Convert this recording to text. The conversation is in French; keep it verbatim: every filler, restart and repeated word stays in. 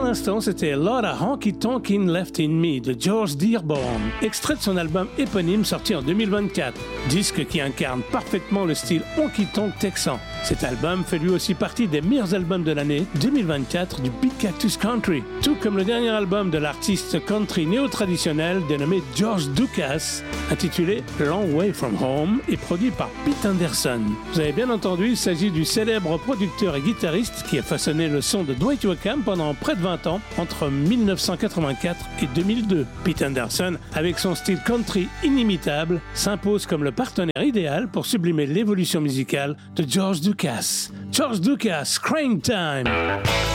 l'instant, c'était Lot of Honky Tonkin' Left in Me de George Dearborn, extrait de son album éponyme sorti en deux mille vingt-quatre, disque qui incarne parfaitement le style honky-tonk texan. Cet album fait lui aussi partie des meilleurs albums de l'année deux mille vingt-quatre du Big Cactus Country, tout comme le dernier album de l'artiste country néo-traditionnel dénommé George Dukas, intitulé Long Way From Home et produit par Pete Anderson. Vous avez bien entendu, il s'agit du célèbre producteur et guitariste qui a façonné le son de Dwight Yoakam pendant près de vingt ans, entre dix-neuf cent quatre-vingt-quatre et deux mille deux. Pete Anderson, avec son style country inimitable, s'impose comme le partenaire idéal pour sublimer l'évolution musicale de George Dukas. George Dukas, Crying Time!